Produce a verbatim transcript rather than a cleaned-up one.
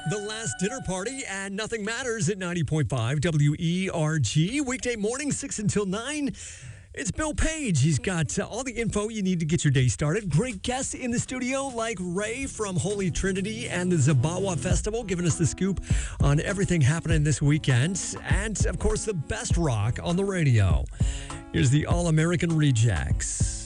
The Last Dinner Party and Nothing Matters at ninety point five W E R G. Weekday morning, six until nine. It's Bill Page. He's got uh, all the info you need to get your day started. Great guests in the studio like Ray from Holy Trinity and the Zabawa Festival, giving us the scoop on everything happening this weekend. And, of course, the best rock on the radio. Here's the All-American Rejects.